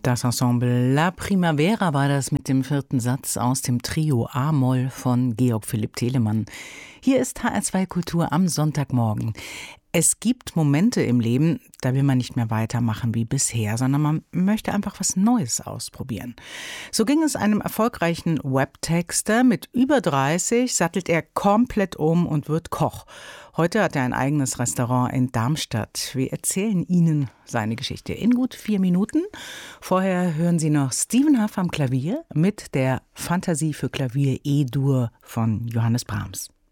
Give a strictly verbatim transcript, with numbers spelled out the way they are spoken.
Das Ensemble La Primavera war das mit dem vierten Satz aus dem Trio A-Moll von Georg Philipp Telemann. Hier ist H R zwei Kultur am Sonntagmorgen. Es gibt Momente im Leben, da will man nicht mehr weitermachen wie bisher, sondern man möchte einfach was Neues ausprobieren. So ging es einem erfolgreichen Webtexter. Mit über dreißig sattelt er komplett um und wird Koch. Heute hat er ein eigenes Restaurant in Darmstadt. Wir erzählen Ihnen seine Geschichte in gut vier Minuten. Vorher hören Sie noch Stephen Huff am Klavier mit der Fantasie für Klavier E-Dur von Johannes Brahms.